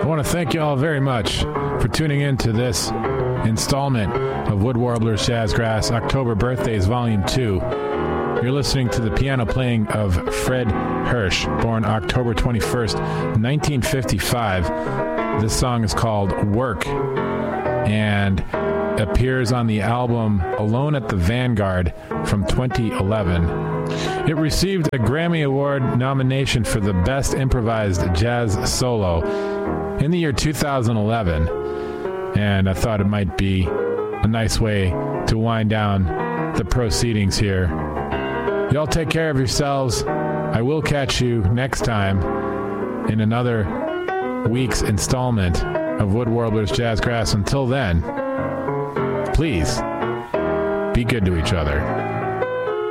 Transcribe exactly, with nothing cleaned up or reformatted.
I want to thank you all very much for tuning in to this installment of Wood Warblers Jazzgrass October Birthdays Volume two. You're listening to the piano playing of Fred Hirsch, born October twenty-first, nineteen fifty-five. This song is called Work and appears on the album Alone at the Vanguard from twenty eleven. It received a Grammy Award nomination for the Best Improvised Jazz Solo in the year two thousand eleven, and I thought it might be a nice way to wind down the proceedings here. Y'all take care of yourselves. I will catch you next time in another week's installment of Wood Warblers Jazzgrass. Until then, please be good to each other.